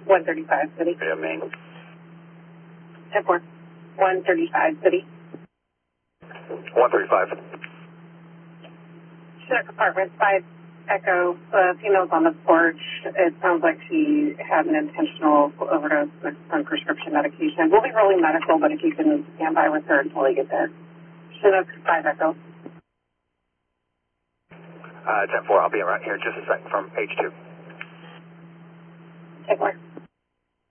135 City. Yeah, Maine. 10-4. 135 City. 135. Check apartment 5 Echo. The female's on the porch. It sounds like she had an intentional overdose with some prescription medication. We'll be rolling medical, but if you can stand by with her until we get there. Chinook 5 Echo. 10-4, I'll be around here in just a second from H2. 10-4.